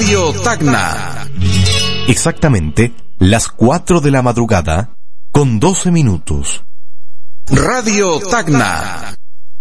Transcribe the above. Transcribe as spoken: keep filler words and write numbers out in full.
Radio Tacna. Exactamente las cuatro de la madrugada con doce minutos. Radio Tacna.